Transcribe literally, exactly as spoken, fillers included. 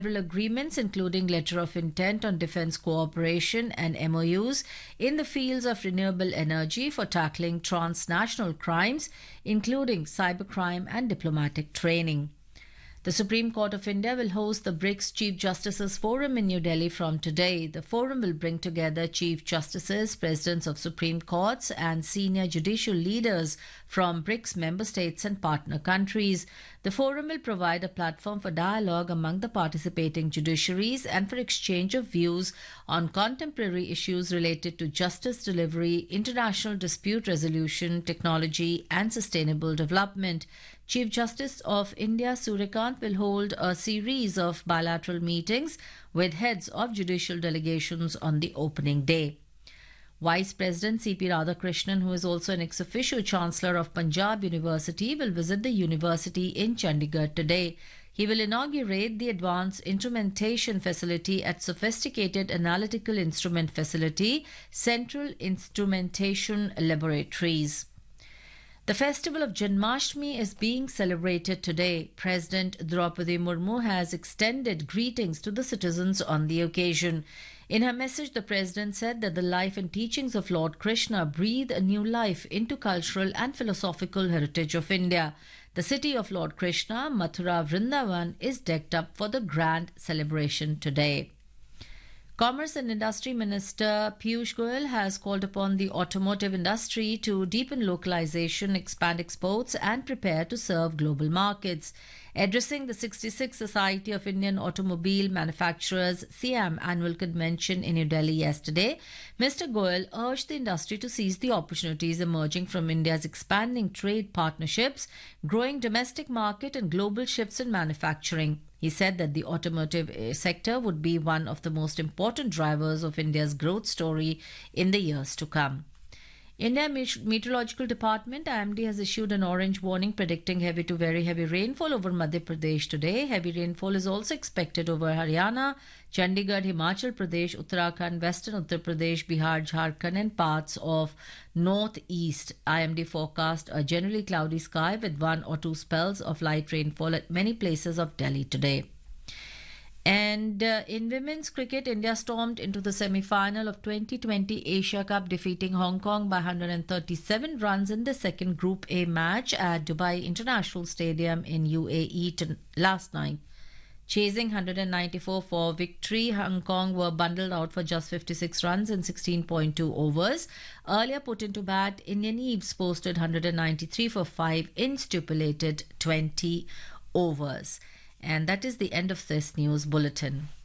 several agreements, including letter of intent on defense cooperation and M O Us in the fields of renewable energy for tackling transnational crimes, including cybercrime and diplomatic training. The Supreme Court of India will host the BRICS Chief Justices Forum in New Delhi from today. The forum will bring together Chief Justices, Presidents of Supreme Courts, and senior judicial leaders from BRICS member states and partner countries. The forum will provide a platform for dialogue among the participating judiciaries and for exchange of views on contemporary issues related to justice delivery, international dispute resolution, technology, and sustainable development. Chief Justice of India Suryakant will hold a series of bilateral meetings with heads of judicial delegations on the opening day. Vice President C P Radhakrishnan, who is also an ex officio Chancellor of Punjab University, will visit the university in Chandigarh today. He will inaugurate the Advanced Instrumentation Facility at Sophisticated Analytical Instrument Facility, Central Instrumentation Laboratories. The festival of Janmashtami is being celebrated today. President Draupadi Murmu has extended greetings to the citizens on the occasion. In her message, the President said that the life and teachings of Lord Krishna breathe a new life into cultural and philosophical heritage of India. The city of Lord Krishna, Mathura Vrindavan, is decked up for the grand celebration today. Commerce and Industry Minister Piyush Goyal has called upon the automotive industry to deepen localization, expand exports, and prepare to serve global markets. Addressing the sixty-sixth Society of Indian Automobile Manufacturers S I A M annual convention in New Delhi yesterday, Mister Goyal urged the industry to seize the opportunities emerging from India's expanding trade partnerships, growing domestic market, and global shifts in manufacturing. He said that the automotive sector would be one of the most important drivers of India's growth story in the years to come. India Meteorological Department I M D has issued an orange warning predicting heavy to very heavy rainfall over Madhya Pradesh today. Heavy rainfall is also expected over Haryana, Chandigarh, Himachal Pradesh, Uttarakhand, Western Uttar Pradesh, Bihar, Jharkhand and parts of northeast. I M D forecast a generally cloudy sky with one or two spells of light rainfall at many places of Delhi today. And uh, in women's cricket, India stormed into the semi-final of twenty twenty Asia Cup, defeating Hong Kong by one hundred thirty-seven runs in the second Group A match at Dubai International Stadium in U A E last night. Chasing one hundred ninety-four for victory, Hong Kong were bundled out for just fifty-six runs in sixteen point two overs. Earlier put into bat, Indian Eves posted one hundred ninety-three for five in stipulated twenty overs. And that is the end of this news bulletin.